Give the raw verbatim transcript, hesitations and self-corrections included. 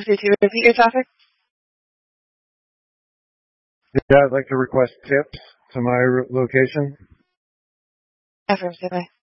Could you repeat your topic? Yeah, I'd like to request tips to my r- location. Affirmative.